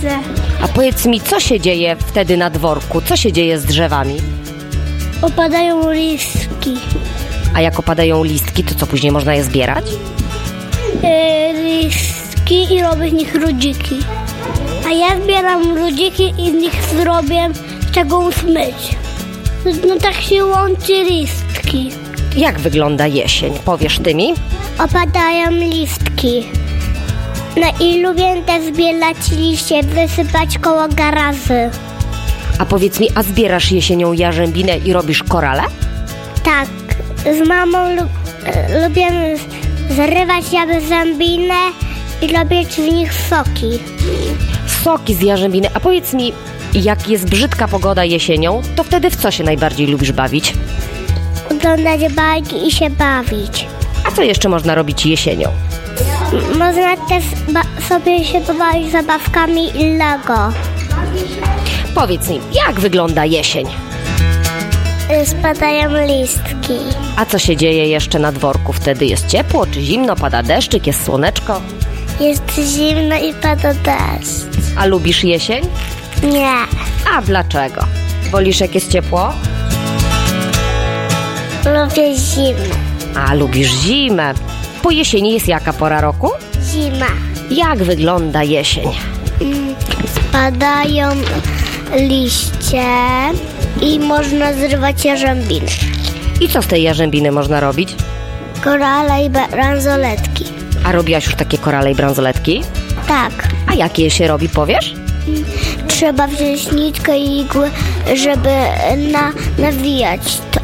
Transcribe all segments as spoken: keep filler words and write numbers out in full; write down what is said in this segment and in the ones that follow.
widzę. A powiedz mi, co się dzieje wtedy na dworku? Co się dzieje z drzewami? Opadają listki. A jak opadają listki, to co, później można je zbierać? Yy, listki i robię z nich rudziki. A ja zbieram rudziki i z nich zrobię czego smyć. No tak się łączy listki. Jak wygląda jesień? Powiesz ty mi? Opadają listki. No i lubię też zbierać liście, wysypać koło garaży. A powiedz mi, a zbierasz jesienią jarzębinę i robisz korale? Tak, z mamą lub, lubię zrywać jarzębinę i robić z nich soki. Soki z jarzębiny. A powiedz mi, jak jest brzydka pogoda jesienią, to wtedy w co się najbardziej lubisz bawić? Oglądać bajki i się bawić. A co jeszcze można robić jesienią? Można też ba- sobie się pobawić zabawkami i Lego. Powiedz mi, jak wygląda jesień? Spadają listki. A co się dzieje jeszcze na dworku? Wtedy jest ciepło, czy zimno, pada deszczyk, jest słoneczko? Jest zimno i pada deszcz. A lubisz jesień? Nie. A dlaczego? Wolisz jak jest ciepło? Lubię zimę. A lubisz zimę. Po jesieni jest jaka pora roku? Zima. Jak wygląda jesień? Spadają liście i można zrywać jarzębiny. I co z tej jarzębiny można robić? Korale i bransoletki. A robiłaś już takie korale i bransoletki? Tak. A jakie się robi, powiesz? Trzeba wziąć nitkę i igłę, żeby na, nawijać to.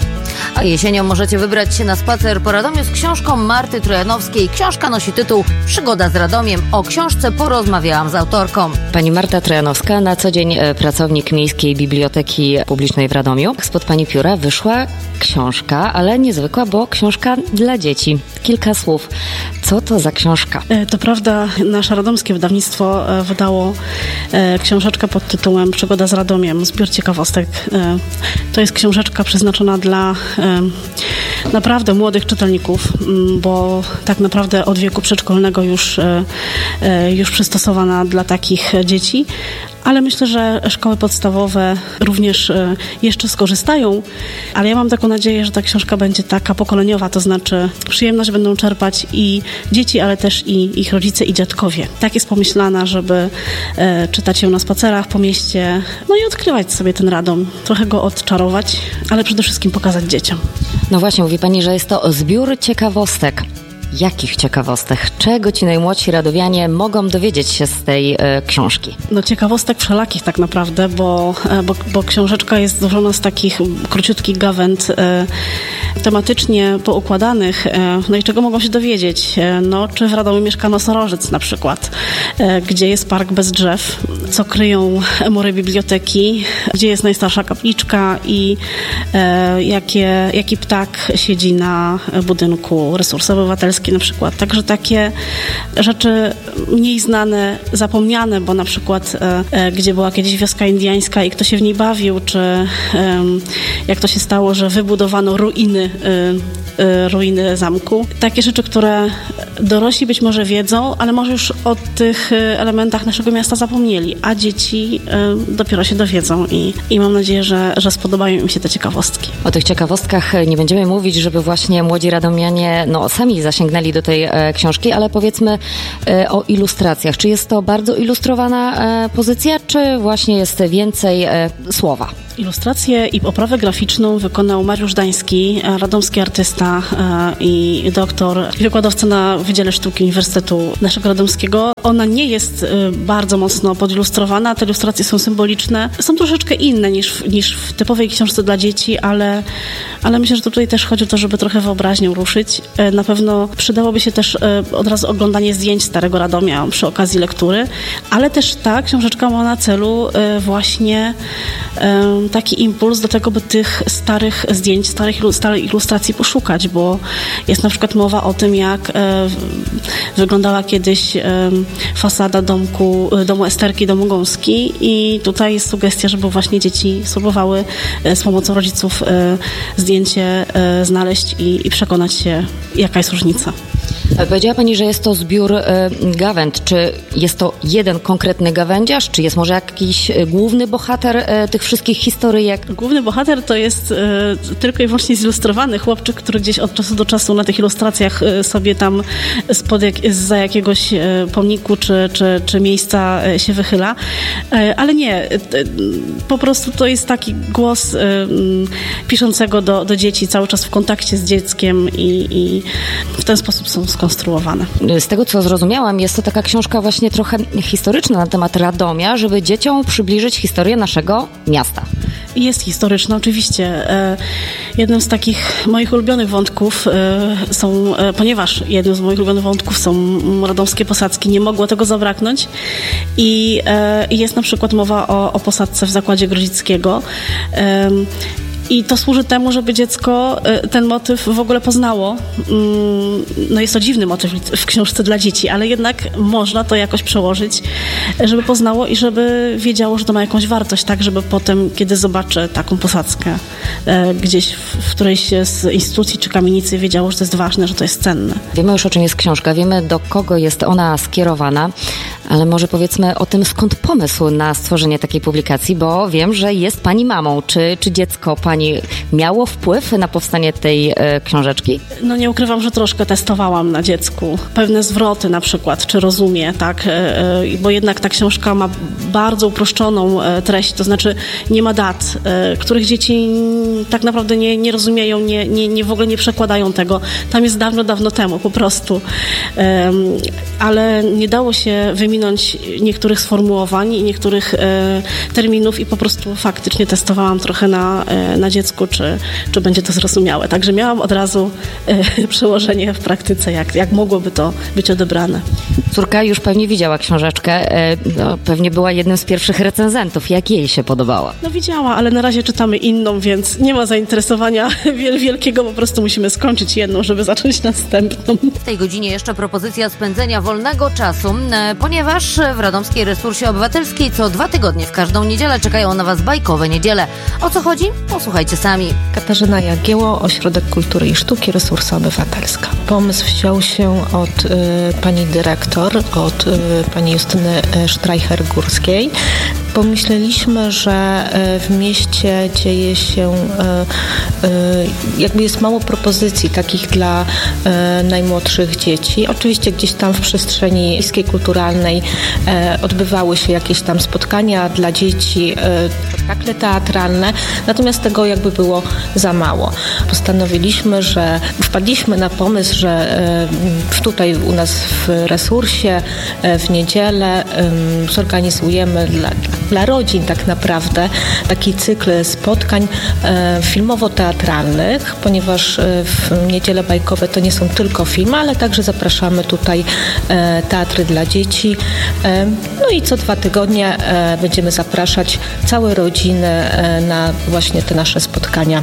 A jesienią możecie wybrać się na spacer po Radomiu z książką Marty Trojanowskiej. Książka nosi tytuł Przygoda z Radomiem. O książce porozmawiałam z autorką. Pani Marta Trojanowska, na co dzień pracownik Miejskiej Biblioteki Publicznej w Radomiu. Spod pani pióra wyszła książka, ale niezwykła, bo książka dla dzieci. Kilka słów. Co to za książka? To prawda, nasze radomskie wydawnictwo wydało książeczkę pod tytułem Przygoda z Radomiem, zbiór ciekawostek. To jest książeczka przeznaczona dla naprawdę młodych czytelników, bo tak naprawdę od wieku przedszkolnego już, już przystosowana dla takich dzieci. Ale myślę, że szkoły podstawowe również jeszcze skorzystają, ale ja mam taką nadzieję, że ta książka będzie taka pokoleniowa, to znaczy przyjemność będą czerpać i dzieci, ale też i ich rodzice i dziadkowie. Tak jest pomyślana, żeby e, czytać ją na spacerach po mieście, no i odkrywać sobie ten Radom, trochę go odczarować, ale przede wszystkim pokazać dzieciom. No właśnie, mówi pani, że jest to zbiór ciekawostek. Jakich ciekawostek? Czego ci najmłodsi radowianie mogą dowiedzieć się z tej e, książki? No ciekawostek wszelakich tak naprawdę, bo, bo, bo książeczka jest złożona z takich króciutkich gawęd e, tematycznie poukładanych. E, no i czego mogą się dowiedzieć? E, no czy w Radomiu mieszka nosorożec na przykład, e, gdzie jest park bez drzew, co kryją mury biblioteki, gdzie jest najstarsza kapliczka i e, jakie, jaki ptak siedzi na budynku Resursy Obywatelskie na przykład. Także takie rzeczy mniej znane, zapomniane, bo na przykład e, gdzie była kiedyś wioska indyjska i kto się w niej bawił, czy e, jak to się stało, że wybudowano ruiny, e, e, ruiny zamku. Takie rzeczy, które dorośli być może wiedzą, ale może już o tych elementach naszego miasta zapomnieli, a dzieci e, dopiero się dowiedzą i, i mam nadzieję, że, że spodobają im się te ciekawostki. O tych ciekawostkach nie będziemy mówić, żeby właśnie młodzi radomianie no, sami zasięgnęli do tej e, książki, ale powiedzmy e, o ilustracjach. Czy jest to bardzo ilustrowana e, pozycja, czy właśnie jest więcej e, słowa? Ilustrację i oprawę graficzną wykonał Mariusz Dański, radomski artysta i doktor, wykładowca na Wydziale Sztuki Uniwersytetu naszego radomskiego. Ona nie jest bardzo mocno podilustrowana, te ilustracje są symboliczne, są troszeczkę inne niż, niż w typowej książce dla dzieci, ale, ale myślę, że tutaj też chodzi o to, żeby trochę wyobraźnią ruszyć. Na pewno przydałoby się też od razu oglądanie zdjęć Starego Radomia przy okazji lektury, ale też ta książeczka ma na celu właśnie taki impuls do tego, by tych starych zdjęć, starych starych ilustracji poszukać, bo jest na przykład mowa o tym, jak e, wyglądała kiedyś e, fasada domku, domu Esterki, domu Gąski i tutaj jest sugestia, żeby właśnie dzieci spróbowały e, z pomocą rodziców e, zdjęcie e, znaleźć i, i przekonać się, jaka jest różnica. Powiedziała Pani, że jest to zbiór y, gawęd. Czy jest to jeden konkretny gawędziarz, czy jest może jakiś y, główny bohater y, tych wszystkich historyjek? Główny bohater to jest e, tylko i wyłącznie zilustrowany chłopczyk, który gdzieś od czasu do czasu na tych ilustracjach e, sobie tam spod jak, zza jakiegoś e, pomniku czy, czy, czy miejsca e, się wychyla. E, ale nie, e, po prostu to jest taki głos e, m, piszącego do, do dzieci, cały czas w kontakcie z dzieckiem i, i w ten sposób są skonstruowane. Z tego, co zrozumiałam, jest to taka książka właśnie trochę historyczna na temat Radomia, żeby dzieciom przybliżyć historię naszego miasta. Jest historyczna, oczywiście. E, Jednym z takich moich ulubionych wątków e, są, e, ponieważ jednym z moich ulubionych wątków są radomskie posadzki, nie mogło tego zabraknąć i e, jest na przykład mowa o, o posadzce w Zakładzie Grodzickiego. E, I to służy temu, żeby dziecko ten motyw w ogóle poznało. No jest to dziwny motyw w książce dla dzieci, ale jednak można to jakoś przełożyć, żeby poznało i żeby wiedziało, że to ma jakąś wartość, tak, żeby potem, kiedy zobaczy taką posadzkę gdzieś w którejś z instytucji czy kamienicy, wiedziało, że to jest ważne, że to jest cenne. Wiemy już, o czym jest książka, wiemy, do kogo jest ona skierowana, ale może powiedzmy o tym, skąd pomysł na stworzenie takiej publikacji, bo wiem, że jest Pani mamą. Czy, czy dziecko Pani miało wpływ na powstanie tej e, książeczki? No nie ukrywam, że troszkę testowałam na dziecku. Pewne zwroty na przykład, czy rozumie, tak, e, e, bo jednak ta książka ma bardzo uproszczoną e, treść, to znaczy nie ma dat, e, których dzieci tak naprawdę nie, nie rozumieją, nie, nie, nie w ogóle nie przekładają tego. Tam jest dawno, dawno temu po prostu. E, ale nie dało się wyminąć niektórych sformułowań i niektórych e, terminów i po prostu faktycznie testowałam trochę na, e, na dziecku, czy, czy będzie to zrozumiałe. Także miałam od razu e, przełożenie w praktyce, jak, jak mogłoby to być odebrane. Córka już pewnie widziała książeczkę, e, no, pewnie była jednym z pierwszych recenzentów. Jak jej się podobała? No widziała, ale na razie czytamy inną, więc nie ma zainteresowania wiel- wielkiego, po prostu musimy skończyć jedną, żeby zacząć następną. W tej godzinie jeszcze propozycja spędzenia wolnego czasu, e, ponieważ w Radomskiej Resursie Obywatelskiej co dwa tygodnie w każdą niedzielę czekają na Was bajkowe niedziele. O co chodzi? Posłuchajcie sami. Katarzyna Jagieło, Ośrodek Kultury i Sztuki, Resursa Obywatelska. Pomysł wziął się od y, pani dyrektor, od y, pani Justyny Streicher-Górskiej. Pomyśleliśmy, że y, w mieście dzieje się, y, y, jakby jest mało propozycji takich dla y, najmłodszych dzieci. Oczywiście gdzieś tam w przestrzeni miejskiej, kulturalnej y, odbywały się jakieś tam spotkania dla dzieci, y, spektakle teatralne, natomiast tego jakby było za mało. Postanowiliśmy, że wpadliśmy na pomysł, że y, tutaj u nas w resursie y, w niedzielę y, zorganizujemy dla, dla rodzin tak naprawdę taki cykl spotkań e, filmowo-teatralnych, ponieważ e, w niedziele bajkowe to nie są tylko filmy, ale także zapraszamy tutaj e, teatry dla dzieci. E, no i co dwa tygodnie e, będziemy zapraszać całe rodziny e, na właśnie te nasze spotkania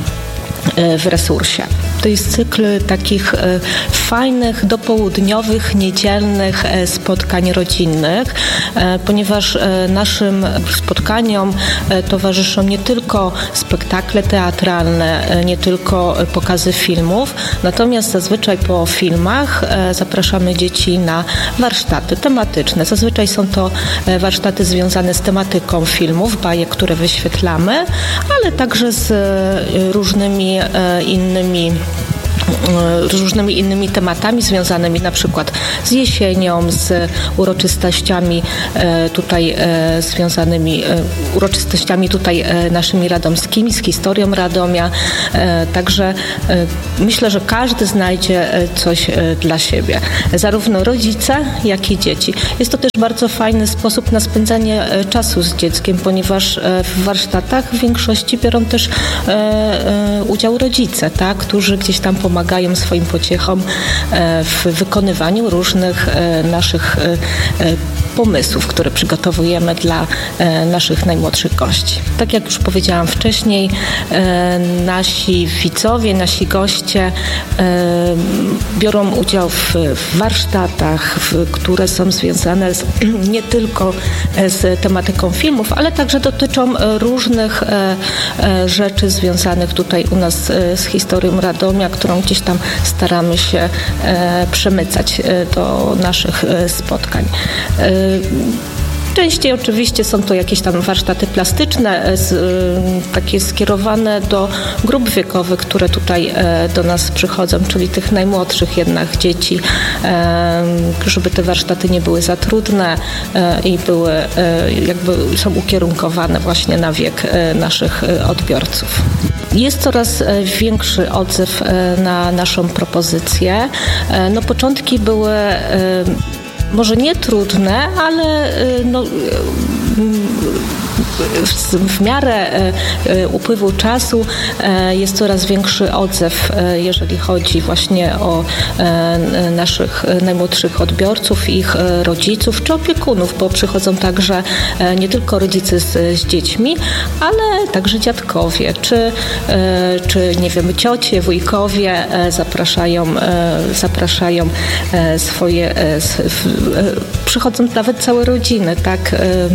w resursie. To jest cykl takich e, fajnych, dopołudniowych, niedzielnych e, spotkań rodzinnych, e, ponieważ e, naszym spotkaniom e, towarzyszą nie tylko spektakle teatralne, e, nie tylko e, pokazy filmów, natomiast zazwyczaj po filmach e, zapraszamy dzieci na warsztaty tematyczne. Zazwyczaj są to e, warsztaty związane z tematyką filmów, bajek, które wyświetlamy, ale także z e, różnymi e, innymi różnymi innymi tematami związanymi na przykład z jesienią, z uroczystościami tutaj związanymi, uroczystościami tutaj naszymi radomskimi, z historią Radomia. Także myślę, że każdy znajdzie coś dla siebie. Zarówno rodzice, jak i dzieci. Jest to też bardzo fajny sposób na spędzanie czasu z dzieckiem, ponieważ w warsztatach w większości biorą też udział rodzice, tak, którzy gdzieś tam pomagają swoim pociechom w wykonywaniu różnych naszych pomysłów, które przygotowujemy dla naszych najmłodszych gości. Tak jak już powiedziałam wcześniej, nasi widzowie, nasi goście biorą udział w warsztatach, które są związane z, nie tylko z tematyką filmów, ale także dotyczą różnych rzeczy związanych tutaj u nas z historią Radomia, którą gdzieś tam staramy się przemycać do naszych spotkań. Częściej oczywiście są to jakieś tam warsztaty plastyczne, z, takie skierowane do grup wiekowych, które tutaj do nas przychodzą, czyli tych najmłodszych jednak dzieci, żeby te warsztaty nie były za trudne i były, jakby są ukierunkowane właśnie na wiek naszych odbiorców. Jest coraz większy odzew na naszą propozycję. No, początki były może nie trudne, ale no, w, w miarę upływu czasu jest coraz większy odzew, jeżeli chodzi właśnie o naszych najmłodszych odbiorców, ich rodziców czy opiekunów, bo przychodzą także nie tylko rodzice z, z dziećmi, ale także dziadkowie, czy, czy nie wiem, ciocie, wujkowie zapraszają, zapraszają swoje, przychodzą nawet całe rodziny, tak?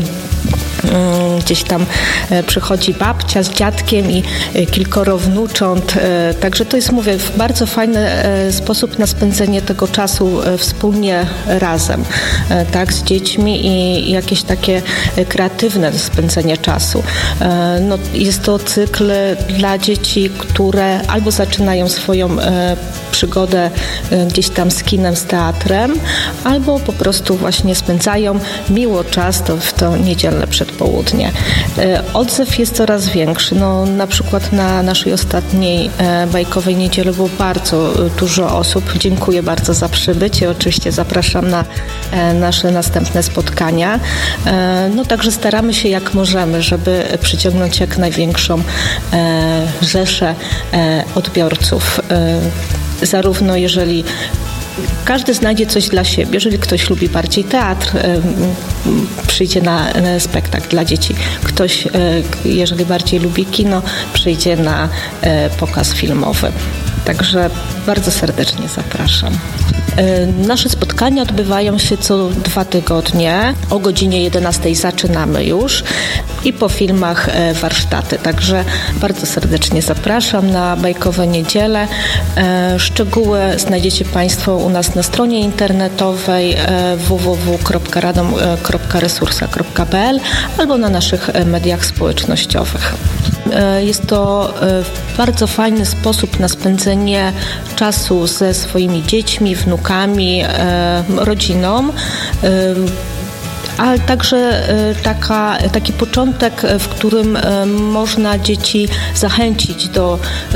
Gdzieś tam przychodzi babcia z dziadkiem i kilkoro wnucząt. Także to jest, mówię, bardzo fajny sposób na spędzenie tego czasu wspólnie razem, tak, z dziećmi i jakieś takie kreatywne spędzenie czasu. No, jest to cykl dla dzieci, które albo zaczynają swoją przygodę gdzieś tam z kinem, z teatrem, albo po prostu właśnie spędzają miło czas to w to niedzielne przedpołudnie. Odzew jest coraz większy. No, na przykład na naszej ostatniej bajkowej niedzieli było bardzo dużo osób. Dziękuję bardzo za przybycie. Oczywiście zapraszam na nasze następne spotkania. No, także staramy się jak możemy, żeby przyciągnąć jak największą rzeszę odbiorców. Zarówno jeżeli każdy znajdzie coś dla siebie. Jeżeli ktoś lubi bardziej teatr, przyjdzie na spektakl dla dzieci. Ktoś, jeżeli bardziej lubi kino, przyjdzie na pokaz filmowy. Także bardzo serdecznie zapraszam. Nasze spotkania odbywają się co dwa tygodnie. O godzinie jedenastej zaczynamy już i po filmach warsztaty. Także bardzo serdecznie zapraszam na bajkowe niedziele. Szczegóły znajdziecie Państwo u nas na stronie internetowej w w w kropka radom kropka resursa kropka p l albo na naszych mediach społecznościowych. Jest to bardzo fajny sposób na spędzenie czasu ze swoimi dziećmi, wnukami, rodziną, ale także taka, taki początek, w którym można dzieci zachęcić do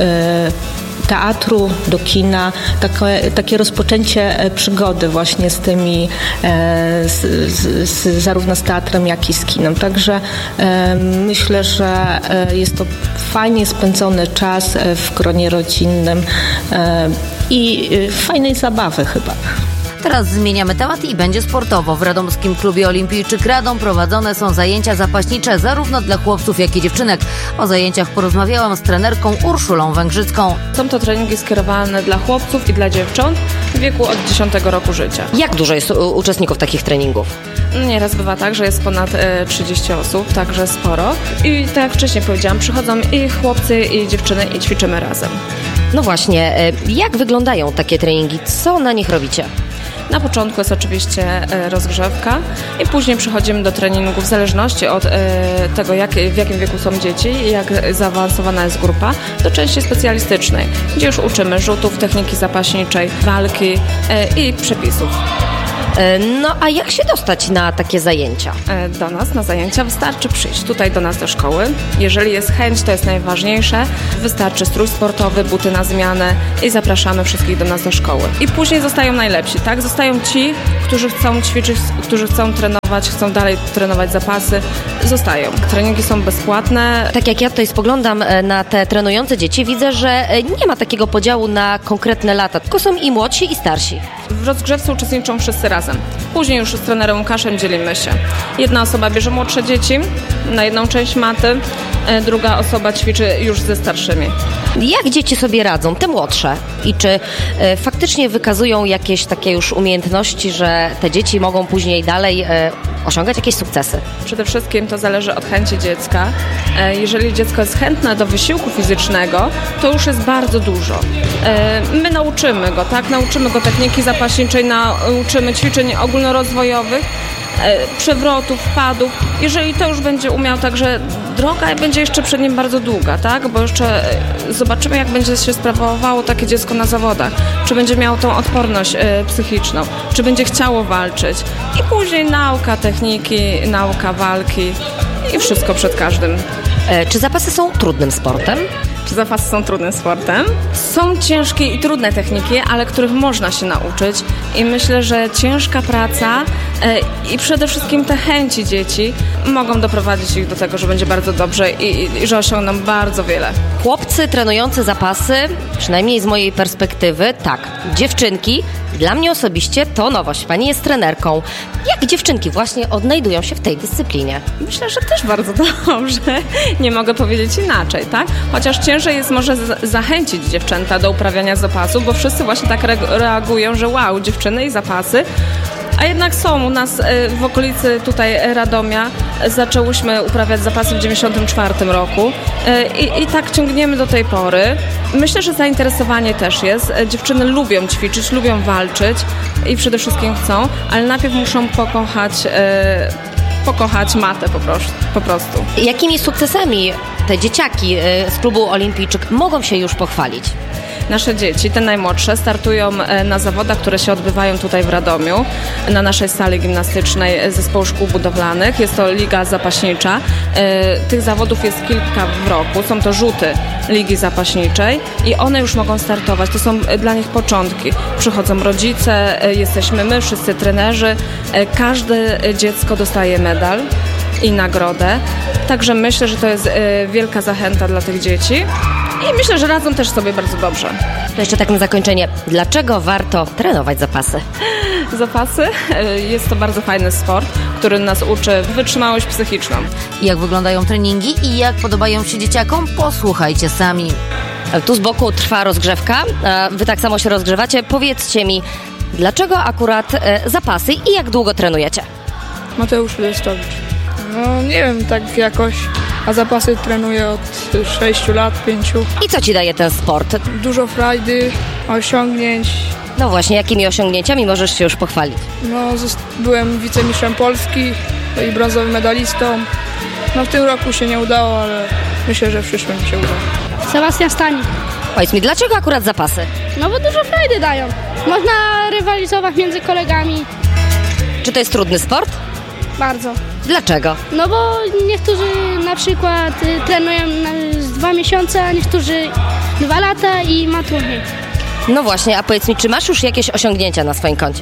teatru, do kina, takie, takie rozpoczęcie przygody właśnie z tymi, z, z, z, zarówno z teatrem, jak i z kinem. Także e, myślę, że jest to fajnie spędzony czas w gronie rodzinnym e, i fajnej zabawy chyba. Teraz zmieniamy temat i będzie sportowo. W Radomskim Klubie Olimpijczyk Radom prowadzone są zajęcia zapaśnicze zarówno dla chłopców, jak i dziewczynek. O zajęciach porozmawiałam z trenerką Urszulą Węgrzycką. Są to treningi skierowane dla chłopców i dla dziewcząt w wieku od dziesiątego roku życia. Jak dużo jest uczestników takich treningów? Nieraz bywa tak, że jest ponad trzydzieści osób, także sporo. I tak jak wcześniej powiedziałam, przychodzą i chłopcy, i dziewczyny i ćwiczymy razem. No właśnie, jak wyglądają takie treningi? Co na nich robicie? Na początku jest oczywiście rozgrzewka i później przechodzimy do treningu w zależności od tego, jak, w jakim wieku są dzieci i jak zaawansowana jest grupa, do części specjalistycznej, gdzie już uczymy rzutów, techniki zapaśniczej, walki i przepisów. No a jak się dostać na takie zajęcia? Do nas na zajęcia wystarczy przyjść tutaj do nas do szkoły. Jeżeli jest chęć, to jest najważniejsze. Wystarczy strój sportowy, buty na zmianę i zapraszamy wszystkich do nas do szkoły. I później zostają najlepsi, tak? Zostają ci, którzy chcą ćwiczyć, którzy chcą trenować, chcą dalej trenować zapasy. Zostają. Treningi są bezpłatne. Tak jak ja tutaj spoglądam na te trenujące dzieci, widzę, że nie ma takiego podziału na konkretne lata, tylko są i młodsi, i starsi. W rozgrzewce uczestniczą wszyscy razem. razem. Później już z trenerem Łukaszem dzielimy się. Jedna osoba bierze młodsze dzieci na jedną część maty, druga osoba ćwiczy już ze starszymi. Jak dzieci sobie radzą, te młodsze? I czy e, faktycznie wykazują jakieś takie już umiejętności, że te dzieci mogą później dalej e, osiągać jakieś sukcesy? Przede wszystkim to zależy od chęci dziecka. E, jeżeli dziecko jest chętne do wysiłku fizycznego, to już jest bardzo dużo. E, my nauczymy go, tak? Nauczymy go techniki zapaśniczej, nauczymy ćwiczeń ogólnorozwojowych, e, przewrotów, wpadów. Jeżeli to już będzie umiał, także droga będzie jeszcze przed nim bardzo długa, tak? Bo jeszcze zobaczymy, jak będzie się sprawowało takie dziecko na zawodach. Czy będzie miało tą odporność e, psychiczną, czy będzie chciało walczyć. I później nauka techniki, nauka walki i wszystko przed każdym. E, czy zapasy są trudnym sportem? Czy zapasy są trudnym sportem? Są ciężkie i trudne techniki, ale których można się nauczyć i myślę, że ciężka praca e, i przede wszystkim te chęci dzieci mogą doprowadzić ich do tego, że będzie bardzo dobrze i, i, i że osiągną bardzo wiele. Chłopcy trenujący zapasy, przynajmniej z mojej perspektywy, tak. Dziewczynki, dla mnie osobiście to nowość. Pani jest trenerką. Jak dziewczynki właśnie odnajdują się w tej dyscyplinie? Myślę, że też bardzo dobrze. Nie mogę powiedzieć inaczej, tak? Chociaż ciężej jest może z- zachęcić dziewczęta do uprawiania zapasów, bo wszyscy właśnie tak re- reagują, że wow, dziewczyny i zapasy. A jednak są u nas w okolicy tutaj Radomia. Zaczęłyśmy uprawiać zapasy w dziewięćdziesiątym czwartym roku I, i tak ciągniemy do tej pory. Myślę, że zainteresowanie też jest. Dziewczyny lubią ćwiczyć, lubią walczyć i przede wszystkim chcą, ale najpierw muszą pokochać, e, pokochać matę po prostu, po prostu. Jakimi sukcesami te dzieciaki z klubu Olimpijczyk mogą się już pochwalić? Nasze dzieci, te najmłodsze, startują na zawodach, które się odbywają tutaj w Radomiu, na naszej sali gimnastycznej Zespołu Szkół Budowlanych. Jest to liga zapaśnicza. Tych zawodów jest kilka w roku. Są to rzuty ligi zapaśniczej i one już mogą startować. To są dla nich początki. Przychodzą rodzice, jesteśmy my, wszyscy trenerzy. Każde dziecko dostaje medal i nagrodę. Także myślę, że to jest wielka zachęta dla tych dzieci. I myślę, że radzą też sobie bardzo dobrze. To jeszcze tak na zakończenie. Dlaczego warto trenować zapasy? Zapasy? Jest to bardzo fajny sport, który nas uczy wytrzymałość psychiczną. Jak wyglądają treningi i jak podobają się dzieciakom? Posłuchajcie sami. Tu z boku trwa rozgrzewka. Wy tak samo się rozgrzewacie. Powiedzcie mi, dlaczego akurat zapasy i jak długo trenujecie? Mateusz Lestowicz. No nie wiem, tak jakoś, a zapasy trenuję od sześciu lat, pięciu. I co ci daje ten sport? Dużo frajdy, osiągnięć. No właśnie, jakimi osiągnięciami możesz się już pochwalić? No, byłem wicemistrzem Polski i brązowym medalistą. No w tym roku się nie udało, ale myślę, że w przyszłym się uda. Sebastian Stanik. Powiedz mi, dlaczego akurat zapasy? No bo dużo frajdy dają. Można rywalizować między kolegami. Czy to jest trudny sport? Bardzo. Dlaczego? No bo niektórzy na przykład y, trenują na, z dwa miesiące, a niektórzy dwa lata i ma trudniej. No właśnie, a powiedz mi, czy masz już jakieś osiągnięcia na swoim koncie?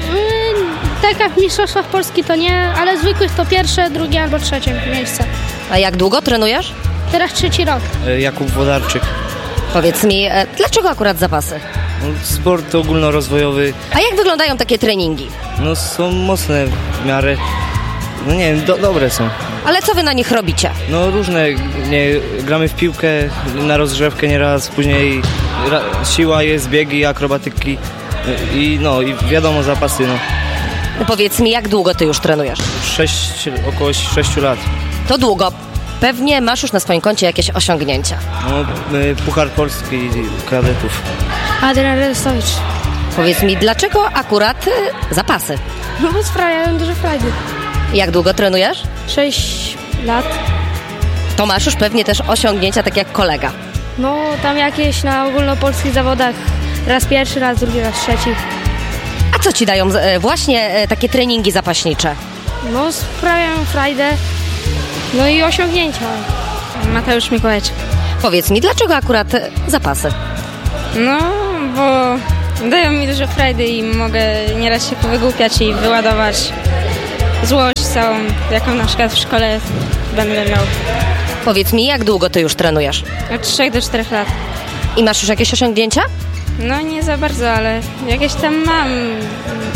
Y, tak jak w Mistrzostwach Polski to nie, ale zwykłych to pierwsze, drugie albo trzecie miejsce. A jak długo trenujesz? Teraz trzeci rok. Jakub Włodarczyk. Powiedz mi, e, dlaczego akurat zapasy? Sport ogólnorozwojowy. A jak wyglądają takie treningi? No są mocne w miarę. No nie wiem, do, dobre są. Ale co wy na nich robicie? No różne, nie, gramy w piłkę na rozgrzewkę nieraz, później ra, siła jest, biegi, akrobatyki i no i wiadomo zapasy, no. Powiedz mi, jak długo ty już trenujesz? Sześć, około sześciu lat. To długo. Pewnie masz już na swoim koncie jakieś osiągnięcia. No, Puchar Polski kadetów. Adrian Redestowicz. Powiedz mi, dlaczego akurat y, zapasy? No bo sprawiają dużo frajdy. Jak długo trenujesz? Sześć lat. To masz już pewnie też osiągnięcia, tak jak kolega. No tam jakieś na ogólnopolskich zawodach. Raz pierwszy, raz drugi, raz trzeci. A co ci dają e, właśnie e, takie treningi zapaśnicze? No sprawiają frajdę. No i osiągnięcia. Mateusz Mikołajczyk. Powiedz mi, dlaczego akurat e, zapasy? No, bo dają mi dużo frajdy i mogę nieraz się powygłupiać i wyładować złość całą, jaką na przykład w szkole będę miał. Powiedz mi, jak długo ty już trenujesz? Od trzech do czterech lat. I masz już jakieś osiągnięcia? No nie za bardzo, ale jakieś tam mam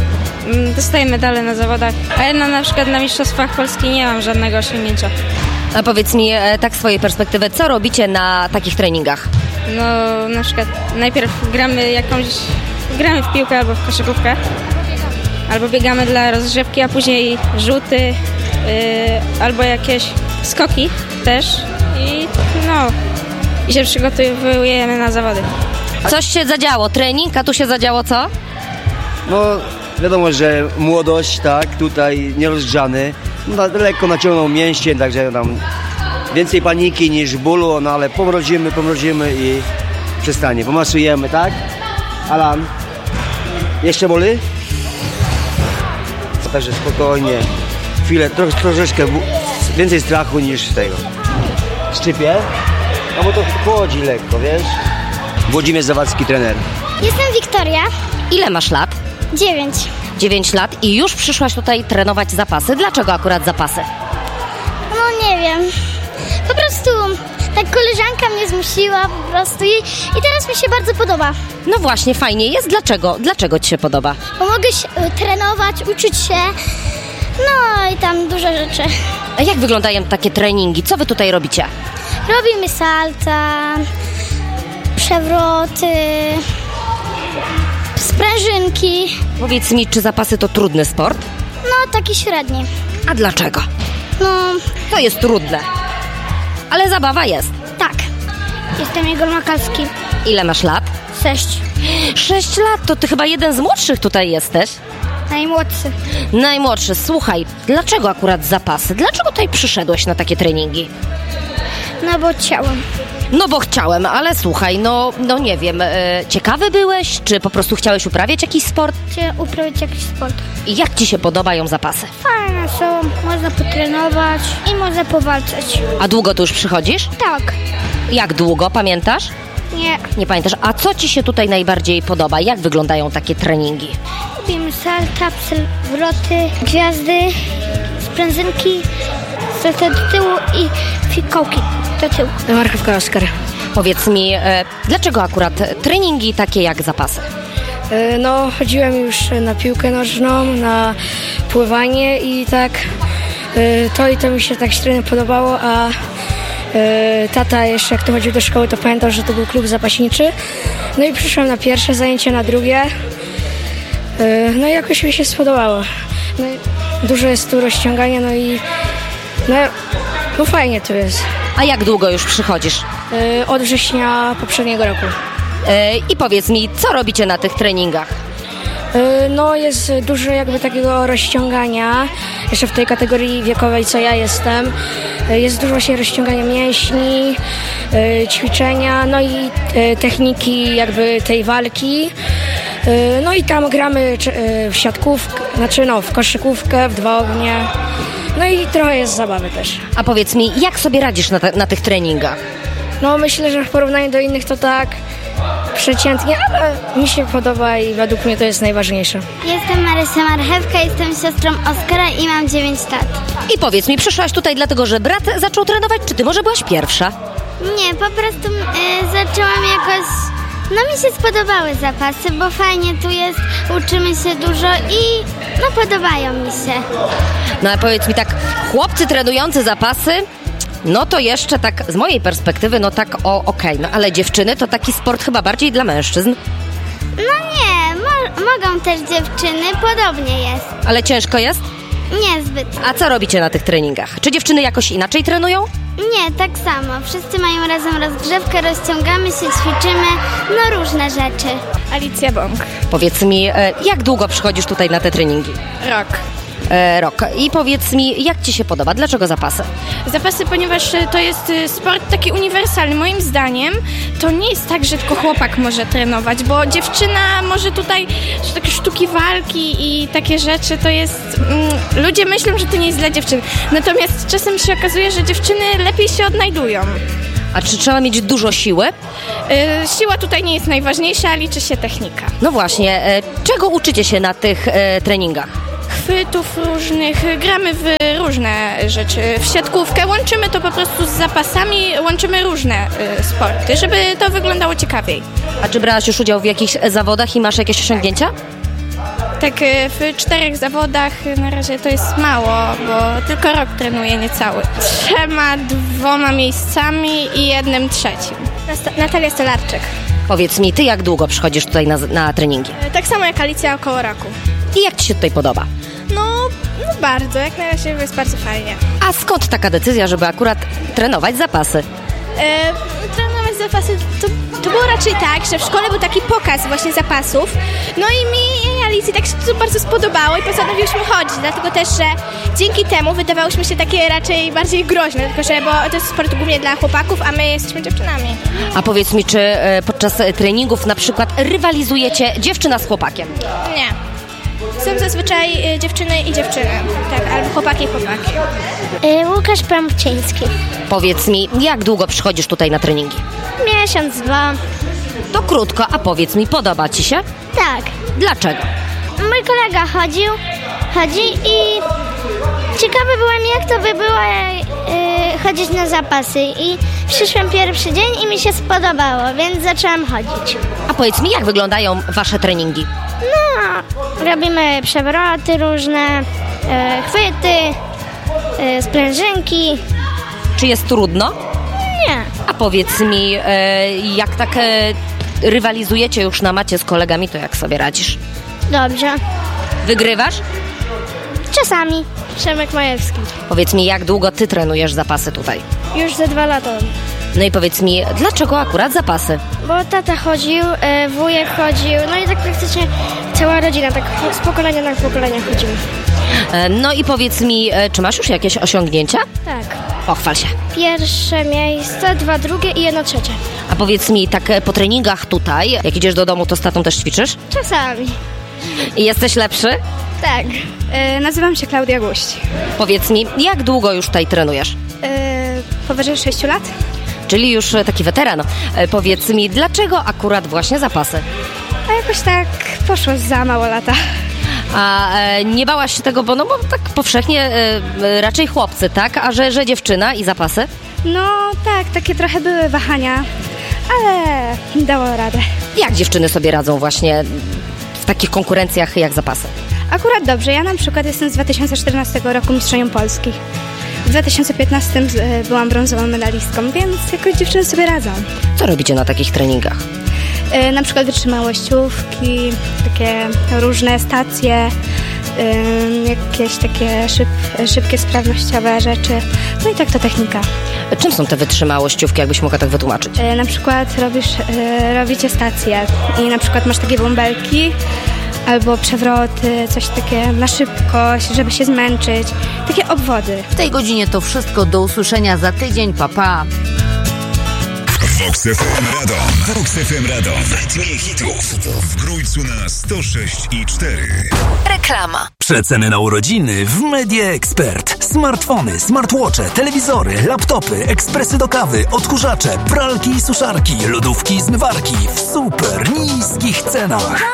mm, dostaję medale na zawodach, a ja na, na przykład na Mistrzostwach Polski nie mam żadnego osiągnięcia. A powiedz mi, e, tak z swojej perspektywy, co robicie na takich treningach? No na przykład najpierw gramy jakąś, gramy w piłkę albo w koszykówkę, albo biegamy dla rozgrzewki, a później rzuty, yy, albo jakieś skoki też i no, i się przygotowujemy na zawody. Coś się zadziało, trening, a tu się zadziało co? No wiadomo, że młodość, tak, tutaj nierozgrzany, no, lekko naciągnął mięśnie, także tam więcej paniki niż bólu, no ale pomrodzimy, pomrodzimy i przestanie. Pomasujemy, tak? Alan, jeszcze boli? Także spokojnie, chwilę, tro, troszeczkę więcej strachu niż tego. Szczypie? No bo to chodzi lekko, wiesz? Włodzimierz Zawadzki, trener. Jestem Wiktoria. Ile masz lat? Dziewięć. Dziewięć lat i już przyszłaś tutaj trenować zapasy. Dlaczego akurat zapasy? No nie wiem. Po prostu tak koleżanka mnie zmusiła po prostu i, i teraz mi się bardzo podoba. No właśnie, fajnie jest. Dlaczego? Dlaczego ci się podoba? Bo mogę się, y, trenować, uczyć się, no i tam dużo rzeczy. A jak wyglądają takie treningi? Co wy tutaj robicie? Robimy salta, przewroty, sprężynki. Powiedz mi, czy zapasy to trudny sport? No taki średni. A dlaczego? No To jest trudne. Ale zabawa jest. tak. Jestem Igor Makalski. Ile masz lat? Sześć. Sześć lat, to ty chyba jeden z młodszych tutaj jesteś. Najmłodszy. Najmłodszy. Słuchaj, dlaczego akurat zapasy? Dlaczego tutaj przyszedłeś na takie treningi? No bo chciałem. No bo chciałem, ale słuchaj, no, no nie wiem, e, ciekawy byłeś, czy po prostu chciałeś uprawiać jakiś sport? Chcę uprawiać jakiś sport. I jak ci się podobają zapasy? Fajne są, można potrenować i można powalczyć. A długo tu już przychodzisz? Tak. Jak długo, pamiętasz? Nie. Nie pamiętasz. A co ci się tutaj najbardziej podoba? Jak wyglądają takie treningi? Robimy salta, przewroty, gwiazdy, sprężynki, salta do tyłu i fikołki do tyłu. Marchewka Oskar. Powiedz mi, e, dlaczego akurat treningi takie jak zapasy? E, No, chodziłem już na piłkę nożną, na pływanie i tak e, to i to mi się tak średnio podobało, a e, tata jeszcze jak to chodził do szkoły, to pamiętał, że to był klub zapaśniczy. No i przyszłem na pierwsze zajęcie, na drugie. E, No i jakoś mi się spodobało. No, i dużo jest tu rozciągania, no i no, no fajnie tu jest. A jak długo już przychodzisz? E, Od września poprzedniego roku. E, I powiedz mi, co robicie na tych treningach? E, No jest dużo jakby takiego rozciągania, jeszcze w tej kategorii wiekowej, co ja jestem. E, Jest dużo właśnie rozciągania mięśni, e, ćwiczenia, no i e, techniki jakby tej walki. E, No i tam gramy czy- e, w siatkówkę, znaczy no w koszykówkę, w dwa ognie. No i trochę jest zabawy też. A powiedz mi, jak sobie radzisz na, te, na tych treningach? No myślę, że w porównaniu do innych to tak przeciętnie, ale mi się podoba i według mnie to jest najważniejsze. Jestem Marysia Marchewka, jestem siostrą Oskara i mam dziewięć lat. I powiedz mi, przyszłaś tutaj dlatego, że brat zaczął trenować, czy ty może byłaś pierwsza? Nie, po prostu y, zaczęłam jakoś... No mi się spodobały zapasy, bo fajnie tu jest, uczymy się dużo i no podobają mi się. No ale powiedz mi tak, chłopcy trenujący zapasy, no to jeszcze tak z mojej perspektywy, no tak o okej, no ale dziewczyny to taki sport chyba bardziej dla mężczyzn. No nie, mo- mogą też dziewczyny, podobnie jest. Ale ciężko jest? Niezbyt. A co robicie na tych treningach? Czy dziewczyny jakoś inaczej trenują? Nie, tak samo. Wszyscy mają razem rozgrzewkę, rozciągamy się, ćwiczymy, no różne rzeczy. Alicja Bąk. Powiedz mi, e, jak długo przychodzisz tutaj na te treningi? Rok. E, rok. I powiedz mi, jak ci się podoba? Dlaczego zapasy? Zapasy, ponieważ to jest sport taki uniwersalny. Moim zdaniem to nie jest tak, że tylko chłopak może trenować, bo dziewczyna może tutaj, że takie sztuki walki i takie rzeczy to jest... Mm, ludzie myślą, że to nie jest dla dziewczyn. Natomiast czasem się okazuje, że dziewczyny lepiej się odnajdują. A czy trzeba mieć dużo siły? Yy, siła tutaj nie jest najważniejsza, a liczy się technika. No właśnie, e, czego uczycie się na tych e, treningach? Chwytów różnych, gramy w różne rzeczy. W siatkówkę łączymy to po prostu z zapasami, łączymy różne y, sporty, żeby to wyglądało ciekawiej. A czy brałaś już udział w jakichś zawodach i masz jakieś osiągnięcia? Tak w czterech zawodach na razie to jest mało, bo tylko rok trenuję niecały. Trzema, dwoma miejscami i jednym trzecim. Natalia Stolarczyk. Powiedz mi, ty jak długo przychodzisz tutaj na, na treningi? Tak samo jak Alicja, około roku. I jak ci się tutaj podoba? No, no bardzo, jak na razie jest bardzo fajnie. A skąd taka decyzja, żeby akurat trenować zapasy? E, trenować zapasy to, to było raczej tak, że w szkole był taki pokaz właśnie zapasów. No i mi i Alicji tak się to bardzo spodobało i postanowiłyśmy chodzić, dlatego też, że dzięki temu wydawałyśmy się takie raczej bardziej groźne, tylko że bo to jest sport głównie dla chłopaków, a my jesteśmy dziewczynami. A powiedz mi, czy e, podczas treningów na przykład rywalizujecie dziewczyna z chłopakiem? Nie. Są zazwyczaj y, dziewczyny i dziewczyny, tak, albo chłopaki i chłopaki. Y, Łukasz Pramczyński. Powiedz mi, jak długo przychodzisz tutaj na treningi? Miesiąc, dwa. To krótko, a powiedz mi, podoba ci się? Tak. Dlaczego? Mój kolega chodził, chodzi i ciekawy byłem, jak to by było y, chodzić na zapasy i przyszłem pierwszy dzień i mi się spodobało, więc zaczęłam chodzić. A powiedz mi, jak wyglądają wasze treningi? No, robimy przewroty różne, y, chwyty, y, sprężynki. Czy jest trudno? Nie. A powiedz mi, e, jak tak e, rywalizujecie już na macie z kolegami, to jak sobie radzisz? Dobrze. Wygrywasz? Czasami. Przemek Majewski. Powiedz mi, jak długo ty trenujesz zapasy tutaj? Już ze dwa lata. No i powiedz mi, dlaczego akurat zapasy? Bo tata chodził, e, wujek chodził, no i tak praktycznie cała rodzina, tak z pokolenia na pokolenie chodzimy. E, no i powiedz mi, e, czy masz już jakieś osiągnięcia? Tak. Pochwal się. Pierwsze miejsce, dwa drugie i jedno trzecie. A powiedz mi, tak e, po treningach tutaj, jak idziesz do domu, to z tatą też ćwiczysz? Czasami. I jesteś lepszy? Tak. E, nazywam się Klaudia Guść. Powiedz mi, jak długo już tutaj trenujesz? E, powyżej sześciu lat. Czyli już e, taki weteran. E, powiedz mi, dlaczego akurat właśnie zapasy? A jakoś tak poszło za mało lata. A e, nie bałaś się tego, bo no bo tak powszechnie e, raczej chłopcy, tak? A że, że dziewczyna i zapasy? No tak, takie trochę były wahania, ale dało radę. Jak dziewczyny sobie radzą właśnie w takich konkurencjach jak zapasy? Akurat dobrze. Ja na przykład jestem z dwa tysiące czternastego roku mistrzenią Polski. W dwa tysiące piętnastym byłam brązową medalistką, więc jakoś dziewczyny sobie radzą. Co robicie na takich treningach? Yy, na przykład wytrzymałościówki, takie różne stacje, yy, jakieś takie szyb, szybkie, sprawnościowe rzeczy. No i tak to technika. Czym są te wytrzymałościówki, jakbyś mogła tak wytłumaczyć? Yy, na przykład robisz, yy, robicie stacje i na przykład masz takie bąbelki, albo przewroty, coś takie na szybkość, żeby się zmęczyć. Takie obwody. W tej godzinie to wszystko. Do usłyszenia za tydzień. Pa, pa. Vox F M Radom. Vox F M Radom. W rytmie hitów. W Grójcu na sto sześć i cztery. Reklama. Przeceny na urodziny w Media Expert. Smartfony, smartwatche, telewizory, laptopy, ekspresy do kawy, odkurzacze, pralki i suszarki, lodówki i zmywarki w super niskich cenach.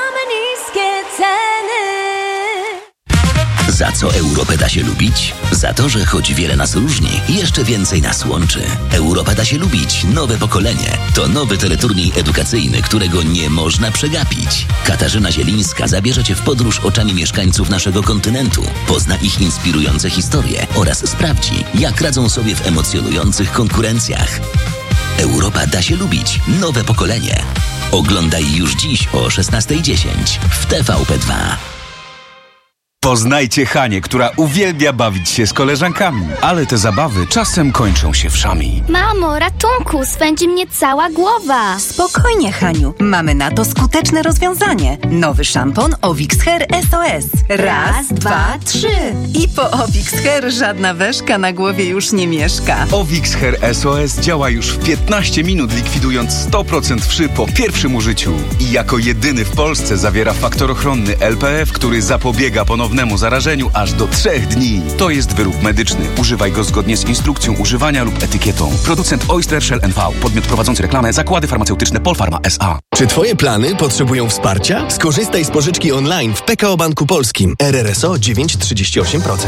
Za co Europę da się lubić? Za to, że choć wiele nas różni, jeszcze więcej nas łączy. Europę da się lubić. Nowe pokolenie. To nowy teleturniej edukacyjny, którego nie można przegapić. Katarzyna Zielińska zabierze Cię w podróż oczami mieszkańców naszego kontynentu. Pozna ich inspirujące historie oraz sprawdzi, jak radzą sobie w emocjonujących konkurencjach. Europa da się lubić. Nowe pokolenie. Oglądaj już dziś o szesnasta dziesięć w T V P dwa. Poznajcie Hanię, która uwielbia bawić się z koleżankami, ale te zabawy czasem kończą się wszami. Mamo, ratunku, swędzi mnie cała głowa. Spokojnie, Haniu, mamy na to skuteczne rozwiązanie. Nowy szampon Ovix Hair S O S. Raz, dwa, trzy. I po Ovix Hair żadna weszka na głowie już nie mieszka. Ovix Hair S O S działa już w piętnaście minut, likwidując sto procent wszy po pierwszym użyciu. I jako jedyny w Polsce zawiera faktor ochronny L P F, który zapobiega ponownemu zarażeniu aż do trzech dni. To jest wyrób medyczny. Używaj go zgodnie z instrukcją używania lub etykietą. Producent Oyster Shell N V. Podmiot prowadzący reklamę. Zakłady farmaceutyczne Polpharma S A. Czy Twoje plany potrzebują wsparcia? Skorzystaj z pożyczki online w P K O Banku Polskim. R R S O dziewięć przecinek trzydzieści osiem procent.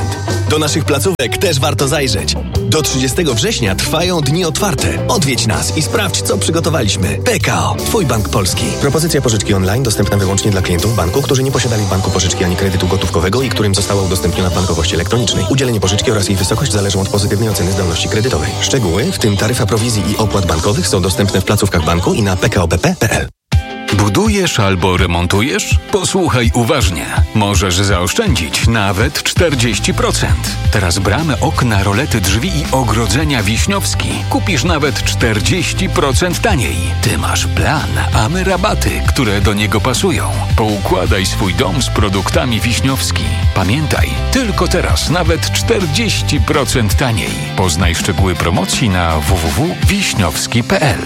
Do naszych placówek też warto zajrzeć. Do trzydziestego września trwają dni otwarte. Odwiedź nas i sprawdź, co przygotowaliśmy. P K O. Twój bank polski. Propozycja pożyczki online dostępna wyłącznie dla klientów banku, którzy nie posiadali w banku pożyczki ani kredytu gotówkowego i którym została udostępniona w bankowości elektronicznej. Udzielenie pożyczki oraz jej wysokość zależą od pozytywnej oceny zdolności kredytowej. Szczegóły, w tym taryfa prowizji i opłat bankowych, są dostępne w placówkach banku i na p k o b p kropka p l. Budujesz albo remontujesz? Posłuchaj uważnie. Możesz zaoszczędzić nawet czterdzieści procent. Teraz bramy, okna, rolety, drzwi i ogrodzenia Wiśniowski kupisz nawet czterdzieści procent taniej. Ty masz plan, a my rabaty, które do niego pasują. Poukładaj swój dom z produktami Wiśniowski. Pamiętaj, tylko teraz nawet czterdzieści procent taniej. Poznaj szczegóły promocji na w w w kropka wiśniowski kropka p l.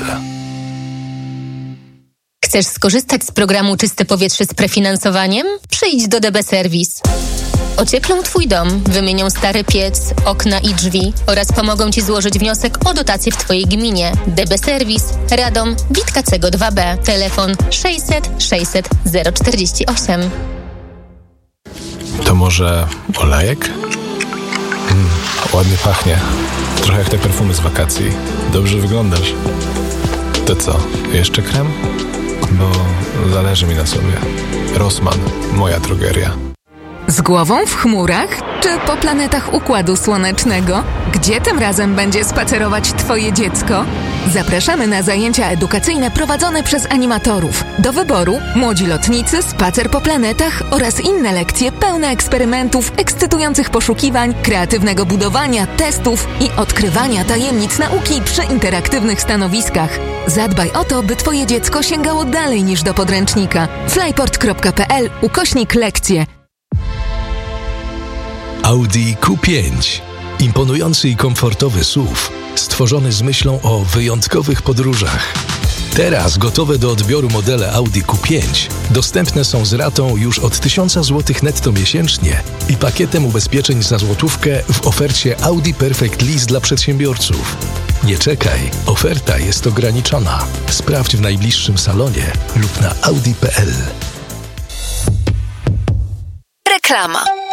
Chcesz skorzystać z programu Czyste Powietrze z prefinansowaniem? Przyjdź do D B Service. Ocieplą Twój dom, wymienią stary piec, okna i drzwi oraz pomogą Ci złożyć wniosek o dotację w Twojej gminie. D B Service, Radom, Witkacego dwa B. Telefon sześćset sześćset zero czterdzieści osiem. To może olejek? Mm, ładnie pachnie. Trochę jak te perfumy z wakacji. Dobrze wyglądasz. To co, jeszcze krem? Bo zależy mi na sobie. Rossmann, moja drogeria. Z głową w chmurach czy po planetach Układu Słonecznego? Gdzie tym razem będzie spacerować Twoje dziecko? Zapraszamy na zajęcia edukacyjne prowadzone przez animatorów. Do wyboru młodzi lotnicy, spacer po planetach oraz inne lekcje pełne eksperymentów, ekscytujących poszukiwań, kreatywnego budowania, testów i odkrywania tajemnic nauki przy interaktywnych stanowiskach. Zadbaj o to, by Twoje dziecko sięgało dalej niż do podręcznika. flyport kropka p l ukośnik lekcje. Audi Q pięć. Imponujący i komfortowy S U V, stworzony z myślą o wyjątkowych podróżach. Teraz gotowe do odbioru modele Audi Q pięć dostępne są z ratą już od tysiąc złotych netto miesięcznie i pakietem ubezpieczeń za złotówkę w ofercie Audi Perfect Lease dla przedsiębiorców. Nie czekaj, oferta jest ograniczona. Sprawdź w najbliższym salonie lub na audi kropka p l. Reklama.